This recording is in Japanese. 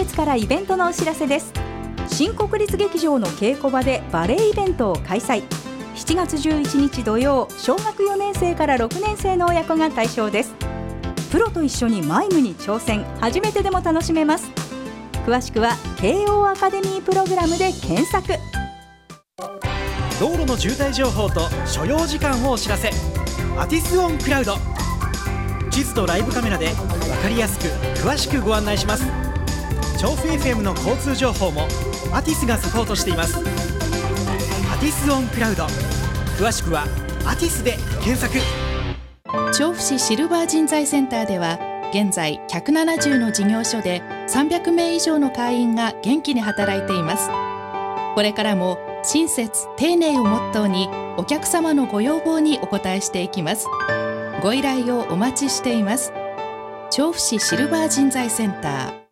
月からイベントのお知らせです。新国立劇場の稽古場でバレエイベントを開催。7月11日土曜、小学4年生から6年生の親子が対象です。プロと一緒にマイムに挑戦、初めてでも楽しめます。詳しくは慶応アカデミープログラムで検索。 道路の渋滞情報と所要時間をお知らせ。アティスオンクラウド。地図とライブカメラで分かりやすく詳しくご案内します。調布 FM の交通情報もアティスがサポートしています。アティスオンクラウド、詳しくはアティスで検索。 調布市シルバー人材センターでは現在170の事業所で300名以上の会員が元気に働いています。これからも親切丁寧をモットーにお客様のご要望にお応えしていきます。ご依頼をお待ちしています。調布市シルバー人材センター。